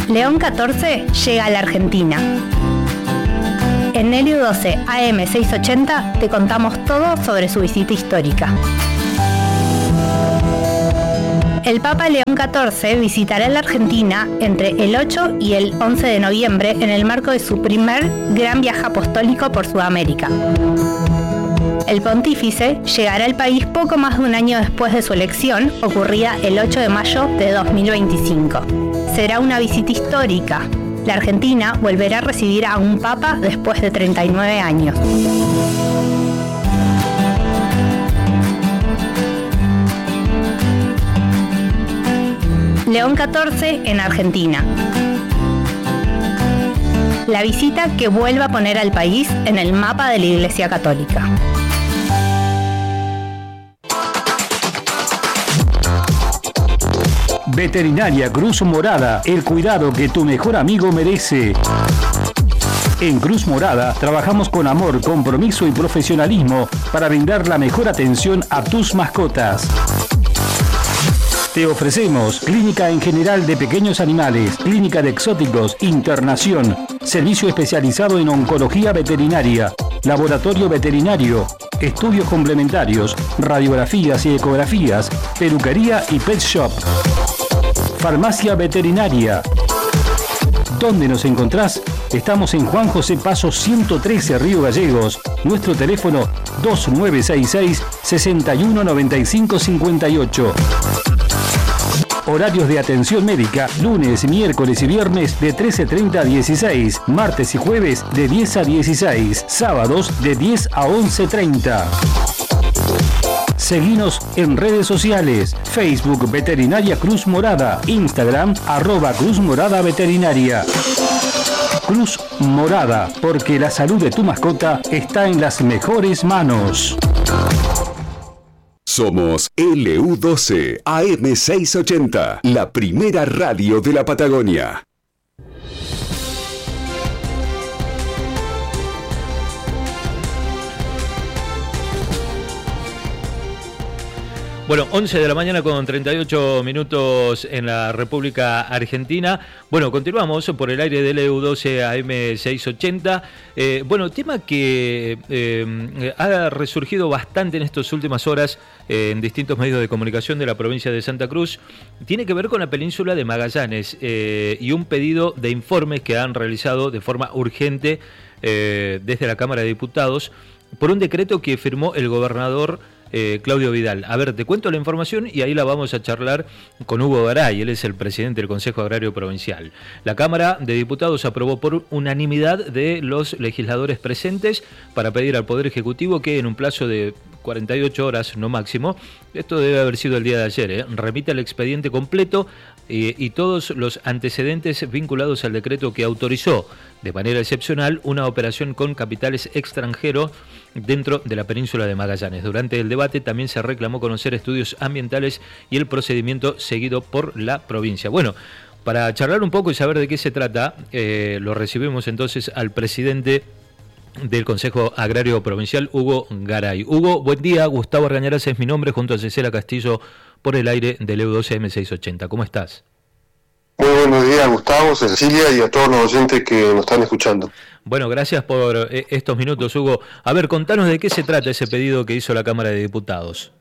León 14 llega a la Argentina. En Neliu 12 AM 680 te contamos todo sobre su visita histórica. El Papa León XIV visitará la Argentina entre el 8 y el 11 de noviembre en el marco de su primer gran viaje apostólico por Sudamérica. El pontífice llegará al país poco más de un año después de su elección, ocurrida el 8 de mayo de 2025. Será una visita histórica. La Argentina volverá a recibir a un papa después de 39 años. León XIV en Argentina. La visita que vuelve a poner al país en el mapa de la Iglesia Católica. Veterinaria Cruz Morada, el cuidado que tu mejor amigo merece. En Cruz Morada trabajamos con amor, compromiso y profesionalismo para brindar la mejor atención a tus mascotas. Te ofrecemos clínica en general de pequeños animales, clínica de exóticos, internación, servicio especializado en oncología veterinaria, laboratorio veterinario, estudios complementarios, radiografías y ecografías, peluquería y pet shop. Farmacia veterinaria. ¿Dónde nos encontrás? Estamos en Juan José Paso 113, Río Gallegos. Nuestro teléfono 2966 619558. Horarios de atención médica, lunes, miércoles y viernes de 13:30 a 16, martes y jueves de 10 a 16, sábados de 10 a 11:30. Seguinos en redes sociales, Facebook Veterinaria Cruz Morada, Instagram @Cruz Morada Veterinaria. Cruz Morada, porque la salud de tu mascota está en las mejores manos. Somos LU12 AM 680, la primera radio de la Patagonia. Bueno, 11 de la mañana con 38 minutos en la República Argentina. Bueno, continuamos por el aire del LU12 AM 680. Bueno, tema que ha resurgido bastante en estas últimas horas en distintos medios de comunicación de la provincia de Santa Cruz. Tiene que ver con la península de Magallanes y un pedido de informes que han realizado de forma urgente desde la Cámara de Diputados por un decreto que firmó el gobernador Claudio Vidal. A ver, te cuento la información y ahí la vamos a charlar con Hugo Garay, él es el presidente del Consejo Agrario Provincial. La Cámara de Diputados aprobó por unanimidad de los legisladores presentes para pedir al Poder Ejecutivo que en un plazo de 48 horas, no máximo, esto debe haber sido el día de ayer, remita el expediente completo y todos los antecedentes vinculados al decreto que autorizó de manera excepcional una operación con capitales extranjeros dentro de la península de Magallanes. Durante el debate también se reclamó conocer estudios ambientales y el procedimiento seguido por la provincia. Bueno, para charlar un poco y saber de qué se trata, lo recibimos entonces al presidente del Consejo Agrario Provincial, Hugo Garay. Hugo, buen día. Gustavo Argañarás es mi nombre, junto a Cecilia Castillo, por el aire del LU12 AM 680. ¿Cómo estás? Muy buenos días, Gustavo, Cecilia y a todos los oyentes que nos están escuchando. Bueno, gracias por estos minutos, Hugo. A ver, contanos de qué se trata ese pedido que hizo la Cámara de Diputados.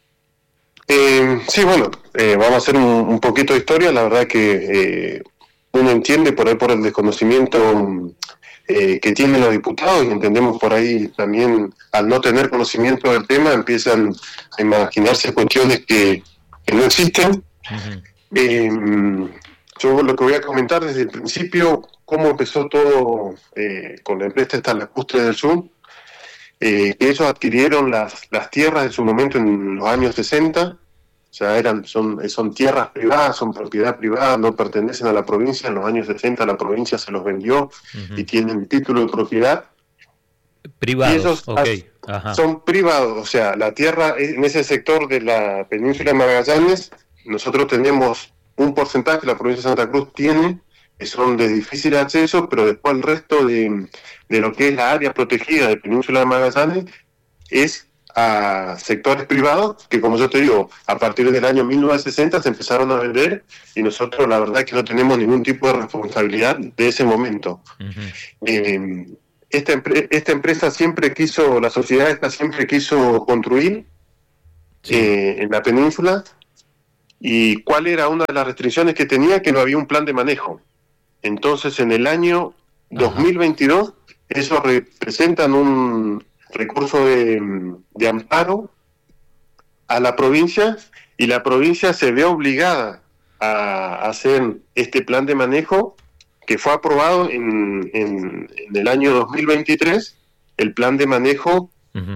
Sí, bueno, vamos a hacer un poquito de historia. La verdad que uno entiende por ahí por el desconocimiento que tienen los diputados, y entendemos por ahí también, al no tener conocimiento del tema, empiezan a imaginarse cuestiones que no existen. Uh-huh. Yo lo que voy a comentar desde el principio, cómo empezó todo con la empresa esta Lacustre del Sur, que ellos adquirieron las tierras en su momento en los años 60, o sea, son tierras privadas, son propiedad privada, no pertenecen a la provincia. En los años 60 la provincia se los vendió. Uh-huh. Y tienen título de propiedad. Privados, y ellos son privados, o sea, la tierra en ese sector de la península de Magallanes, nosotros tenemos un porcentaje, la provincia de Santa Cruz tiene, que son de difícil acceso, pero después el resto de lo que es la área protegida de península de Magallanes es a sectores privados que, como yo te digo, a partir del año 1960 se empezaron a vender y nosotros la verdad es que no tenemos ningún tipo de responsabilidad de ese momento. Uh-huh. Esta empresa siempre quiso, la sociedad esta siempre quiso construir en la península. ¿Y cuál era una de las restricciones que tenía? Que no había un plan de manejo. Entonces, en el año 2022, ellos presentan un recurso de amparo a la provincia, y la provincia se ve obligada a hacer este plan de manejo que fue aprobado en el año 2023, el plan de manejo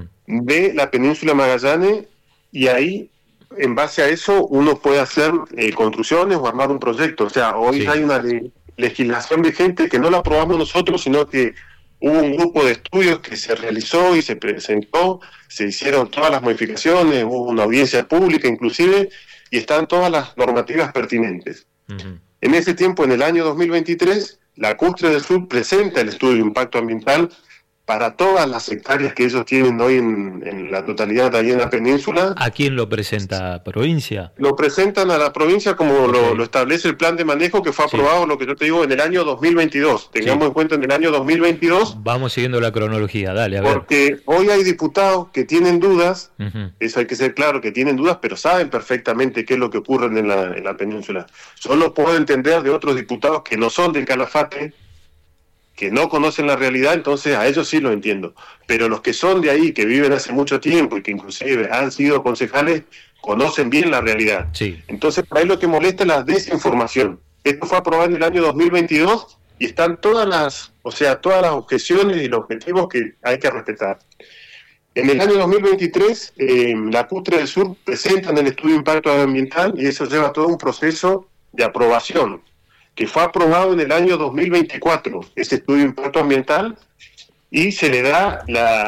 de la península Magallanes, y ahí, en base a eso, uno puede hacer construcciones o armar un proyecto. O sea, hoy hay una legislación vigente que no la aprobamos nosotros, sino que hubo un grupo de estudios que se realizó y se presentó, se hicieron todas las modificaciones, hubo una audiencia pública inclusive, y están todas las normativas pertinentes. Uh-huh. En ese tiempo, en el año 2023, la Custre del Sur presenta el estudio de impacto ambiental para todas las hectáreas que ellos tienen hoy en la totalidad de ahí en la península. ¿A quién lo presenta? ¿Provincia? Lo presentan a la provincia como lo establece el plan de manejo que fue aprobado, lo que yo te digo, en el año 2022. Tengamos en cuenta en el año 2022. Vamos siguiendo la cronología, dale, a ver. Porque hoy hay diputados que tienen dudas, eso hay que ser claro, que tienen dudas, pero saben perfectamente qué es lo que ocurre en la península. Solo puedo entender de otros diputados que no son del Calafate, que no conocen la realidad, entonces a ellos sí lo entiendo. Pero los que son de ahí, que viven hace mucho tiempo y que inclusive han sido concejales, conocen bien la realidad. Sí. Entonces, para ahí lo que molesta es la desinformación. Esto fue aprobado en el año 2022 y están todas las objeciones y los objetivos que hay que respetar. En el año 2023, la Custre del Sur presentan el estudio de impacto ambiental y eso lleva todo un proceso de aprobación, que fue aprobado en el año 2024, ese estudio de impacto ambiental, y se le da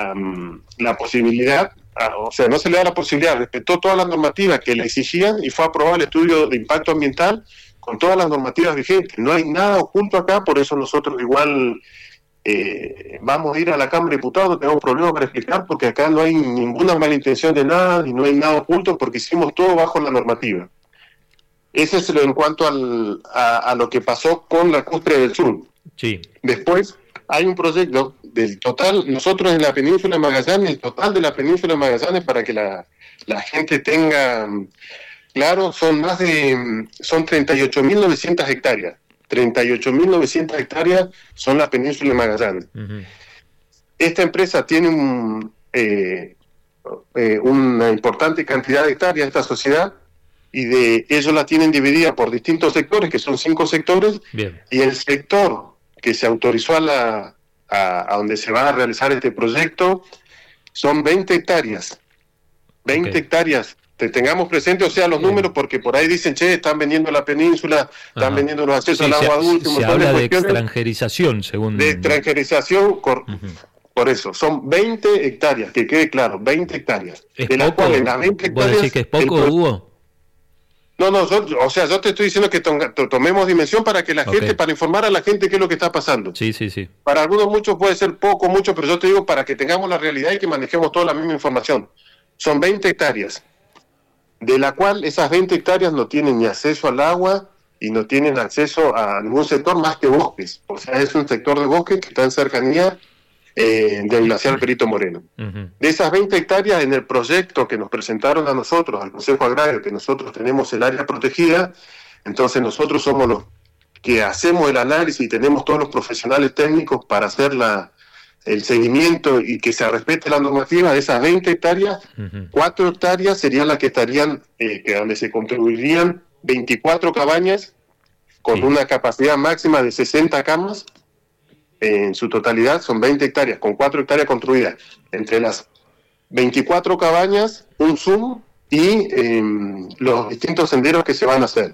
la posibilidad, no se le da la posibilidad, respetó todas las normativas que le exigían y fue aprobado el estudio de impacto ambiental con todas las normativas vigentes. No hay nada oculto acá, por eso nosotros igual vamos a ir a la Cámara de Diputados, no tenemos problema para explicar, porque acá no hay ninguna mala intención de nada, y no hay nada oculto, porque hicimos todo bajo la normativa. Ese es en cuanto a lo que pasó con la Custre del Sur. Sí. Después hay un proyecto del total, nosotros en la península de Magallanes, el total de la península de Magallanes, para que la gente tenga claro, son 38.900 hectáreas. 38.900 hectáreas son la península de Magallanes. Uh-huh. Esta empresa tiene una importante cantidad de hectáreas, esta sociedad, y ellos la tienen dividida por distintos sectores, que son 5 sectores. Bien. Y el sector que se autorizó a donde se va a realizar este proyecto son 20 hectáreas. 20 hectáreas. Tengamos presente, o sea, los números, porque por ahí dicen, están vendiendo la península, están vendiendo los accesos al agua dulce. Se habla de extranjerización, según... De extranjerización, por eso, son 20 hectáreas, que quede claro, 20 hectáreas. ¿Es de las cuales las 20 hectáreas... ¿Vos decís que es poco, Hugo? No, yo te estoy diciendo que tomemos dimensión para que la gente, para informar a la gente qué es lo que está pasando. Sí. Para algunos muchos puede ser poco, mucho, pero yo te digo para que tengamos la realidad y que manejemos toda la misma información. Son 20 hectáreas, de la cual esas 20 hectáreas no tienen ni acceso al agua y no tienen acceso a ningún sector más que bosques. O sea, es un sector de bosques que está en cercanía del glaciar Perito Moreno. Uh-huh. De esas 20 hectáreas, en el proyecto que nos presentaron a nosotros, al Consejo Agrario, que nosotros tenemos el área protegida, entonces nosotros somos los que hacemos el análisis y tenemos todos los profesionales técnicos para hacer el seguimiento y que se respete la normativa. De esas 20 hectáreas, 4 hectáreas serían las que estarían, donde se construirían 24 cabañas con una capacidad máxima de 60 camas. En su totalidad son 20 hectáreas, con 4 hectáreas construidas. Entre las 24 cabañas, un Zoom y los distintos senderos que se van a hacer.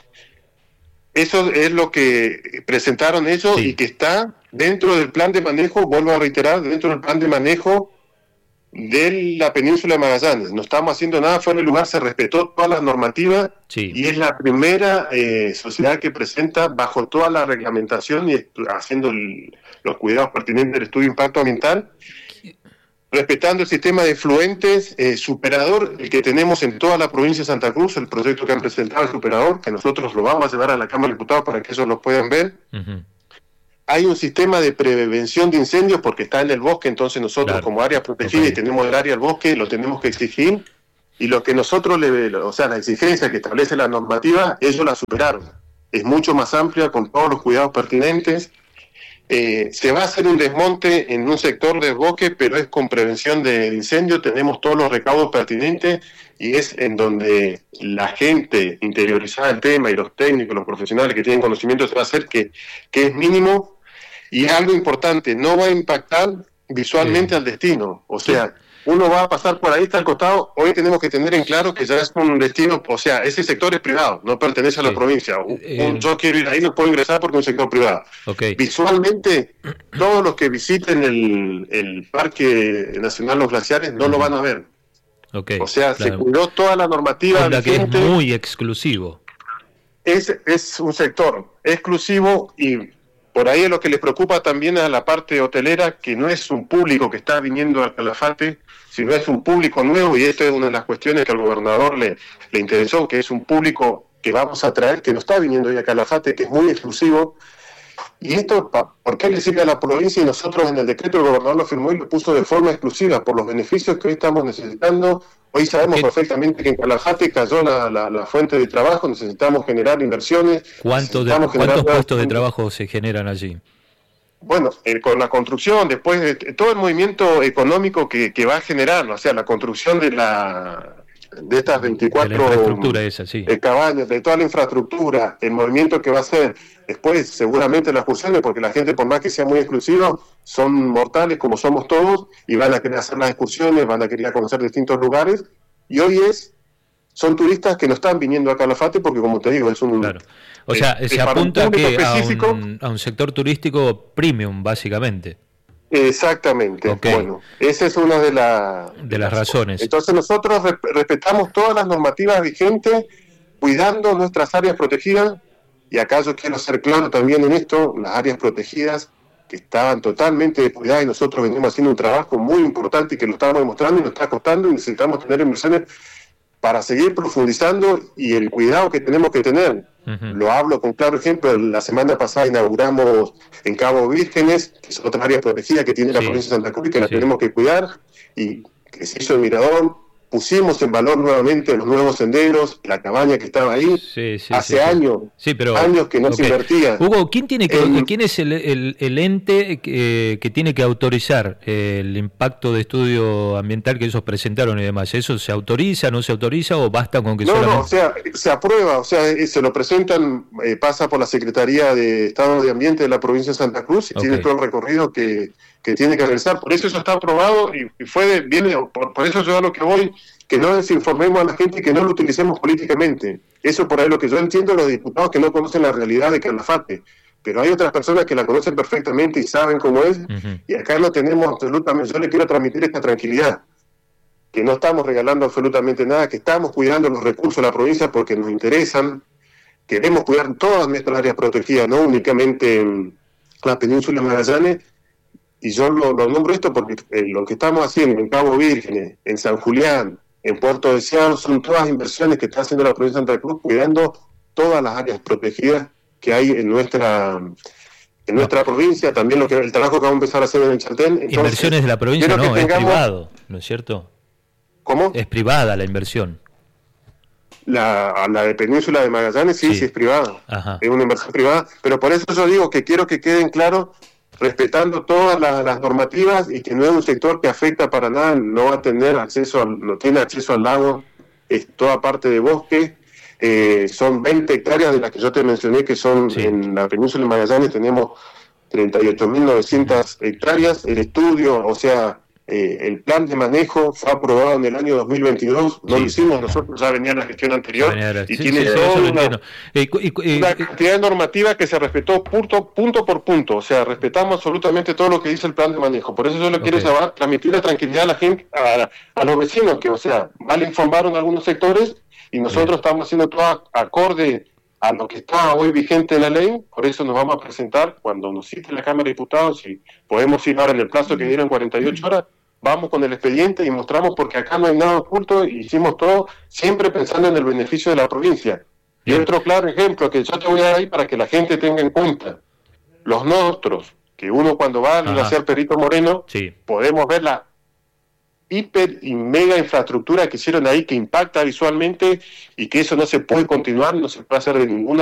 Eso es lo que presentaron ellos y que está dentro del plan de manejo, vuelvo a reiterar, dentro del plan de manejo de la península de Magallanes. No estamos haciendo nada fuera del lugar, se respetó todas las normativas y es la primera sociedad que presenta bajo toda la reglamentación y haciendo los cuidados pertinentes del estudio de impacto ambiental. respetando el sistema de efluentes superador, el que tenemos en toda la provincia de Santa Cruz, el proyecto que han presentado el superador, que nosotros lo vamos a llevar a la Cámara de Diputados para que eso lo puedan ver. Uh-huh. Hay un sistema de prevención de incendios porque está en el bosque, entonces nosotros como área protegida y tenemos el área del bosque, lo tenemos que exigir, y lo que nosotros, la exigencia que establece la normativa, ellos la superaron. Es mucho más amplia, con todos los cuidados pertinentes. Se va a hacer un desmonte en un sector del bosque, pero es con prevención de incendio, tenemos todos los recaudos pertinentes y es en donde la gente interiorizada el tema y los técnicos, los profesionales que tienen conocimiento, se va a hacer que es mínimo y es algo importante, no va a impactar visualmente al destino, o sea, uno va a pasar por ahí, está al costado. Hoy tenemos que tener en claro que ya es un destino, o sea, ese sector es privado, no pertenece a la provincia. Yo quiero ir ahí, no puedo ingresar porque es un sector privado. Visualmente, todos los que visiten el Parque Nacional Los Glaciares no lo van a ver. O sea, se cuidó toda la normativa vigente. Que es muy exclusivo. Es un sector exclusivo y por ahí es lo que les preocupa también a la parte hotelera, que no es un público que está viniendo al Calafate, sino es un público nuevo, y esto es una de las cuestiones que al gobernador le interesó, que es un público que vamos a traer, que no está viniendo hoy a Calafate, que es muy exclusivo. Y esto, ¿por qué le sirve a la provincia? Y nosotros en el decreto el gobernador lo firmó y lo puso de forma exclusiva, por los beneficios que hoy estamos necesitando. Hoy sabemos perfectamente que en Calafate cayó la fuente de trabajo, necesitamos generar inversiones. ¿Cuántos puestos de trabajo se generan allí? Bueno, con la construcción, después de todo el movimiento económico que va a generar, o sea, la construcción de estas 24 cabañas, de toda la infraestructura, el movimiento que va a hacer, después seguramente las fusiones, porque la gente, por más que sea muy exclusiva, son mortales como somos todos, y van a querer hacer las excursiones, van a querer conocer distintos lugares, y hoy son turistas que no están viniendo a Calafate porque, como te digo, es un... Claro. O sea, se apunta a un sector turístico premium, básicamente. Exactamente. Bueno, esa es una de las razones. Entonces nosotros respetamos todas las normativas vigentes, cuidando nuestras áreas protegidas, y acá yo quiero ser claro también en esto, las áreas protegidas que estaban totalmente descuidadas, y nosotros venimos haciendo un trabajo muy importante y que lo estamos demostrando y nos está costando, y necesitamos tener inversiones para seguir profundizando y el cuidado que tenemos que tener. Uh-huh. Lo hablo con claro ejemplo, la semana pasada inauguramos en Cabo Vírgenes, que es otra área protegida que tiene la provincia de Santa Cruz y que la tenemos que cuidar, y que se hizo el mirador. Pusimos en valor nuevamente los nuevos senderos, la cabaña que estaba ahí, hace años que no se invertía. Hugo, ¿quién es el ente que tiene que autorizar el impacto de estudio ambiental que ellos presentaron y demás? ¿Eso se autoriza, no se autoriza o basta con que solamente...? No, o sea, se aprueba, o sea, se lo presentan, pasa por la Secretaría de Estado de Ambiente de la provincia de Santa Cruz y tiene todo el recorrido que tiene que realizar. Por eso está aprobado y viene por eso yo a lo que voy, que no desinformemos a la gente y que no lo utilicemos políticamente. Eso por ahí lo que yo entiendo, los diputados que no conocen la realidad de Calafate, pero hay otras personas que la conocen perfectamente y saben cómo es, y acá no tenemos absolutamente, yo le quiero transmitir esta tranquilidad, que no estamos regalando absolutamente nada, que estamos cuidando los recursos de la provincia porque nos interesan, queremos cuidar todas nuestras áreas protegidas, no únicamente en la península de Magallanes. Y yo lo nombro esto porque lo que estamos haciendo en Cabo Vírgenes, en San Julián, en Puerto Deseado, son todas inversiones que está haciendo la provincia de Santa Cruz, cuidando todas las áreas protegidas que hay en nuestra provincia, también el trabajo que vamos a empezar a hacer en el Chaltén. Entonces, inversiones de la provincia no, es privado, ¿no es cierto? ¿Cómo? Es privada la inversión. La de Península de Magallanes sí es privada. Ajá. Es una inversión privada, pero por eso yo digo que quiero que queden claros, respetando todas las normativas, y que no es un sector que afecta para nada, no va a tener no tiene acceso al lago, es toda parte de bosque, son 20 hectáreas de las que yo te mencioné que son en la península de Magallanes, tenemos 38.900 hectáreas, el estudio, o sea, el plan de manejo fue aprobado en el año 2022, no lo hicimos nosotros, ya venía la gestión anterior, y tiene una cantidad de normativa que se respetó punto por punto, o sea, respetamos absolutamente todo lo que dice el plan de manejo. Por eso yo le quiero transmitir la tranquilidad a la gente, a los vecinos, que, o sea, mal informaron algunos sectores, y nosotros estamos haciendo todo acorde a lo que está hoy vigente en la ley. Por eso nos vamos a presentar cuando nos cite la Cámara de Diputados, y podemos ir ahora en el plazo que dieron 48 horas, vamos con el expediente y mostramos, porque acá no hay nada oculto, y hicimos todo siempre pensando en el beneficio de la provincia. Y otro claro ejemplo que yo te voy a dar ahí para que la gente tenga en cuenta, los nostros, que uno cuando va al glaciar Perito Moreno, podemos ver la hiper y mega infraestructura que hicieron ahí, que impacta visualmente, y que eso no se puede continuar, no se puede hacer de ninguna